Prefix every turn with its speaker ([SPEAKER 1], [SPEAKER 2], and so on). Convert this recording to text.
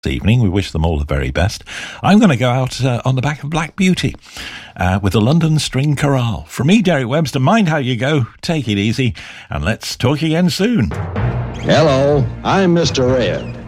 [SPEAKER 1] evening. We wish them all the very best. I'm going to go out on the back of Black Beauty with the London String Chorale. From me, Derek Webster, mind how you go, take it easy, and let's talk again soon.
[SPEAKER 2] Hello, I'm Mr. Red.